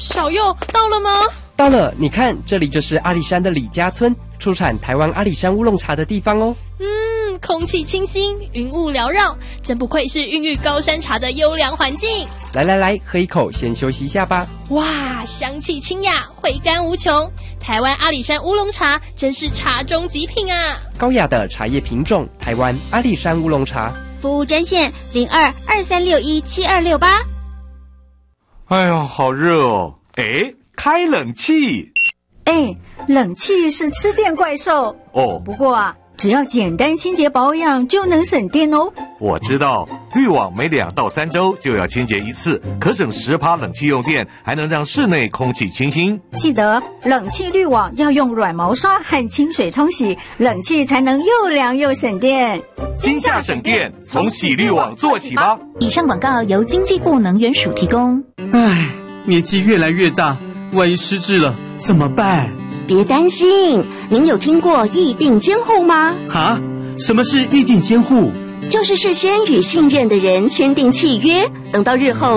小佑到了吗？ 到了，你看，这里就是阿里山的李家村，出产台湾阿里山乌龙茶的地方哦。 空气清新，云雾缭绕，真不愧是孕育高山茶的优良环境。 来，喝一口，先休息一下吧。 哇，香气清雅，回甘无穷。台湾阿里山乌龙茶真是茶中极品啊！ 高雅的茶叶品种，台湾阿里山乌龙茶。 服务专线0223617268。 哎呀，好热哦！哎，开冷气。 冷气是吃电怪兽哦。 不过啊，只要简单清洁保养就能省电哦。 我知道，滤网每2到3周就要清洁一次，可省10%冷气用电，还能让室内空气清新。 记得冷气滤网要用软毛刷和清水冲洗，冷气才能又凉又省电。 今夏省电，从洗滤网做起吧。 以上广告由经济部能源署提供。 唉，年纪越来越大，万一失智了怎么办？ 别担心，您有听过议定监护吗？ 哈？什么是议定监护？ 就是事先与信任的人签订契约，等到日后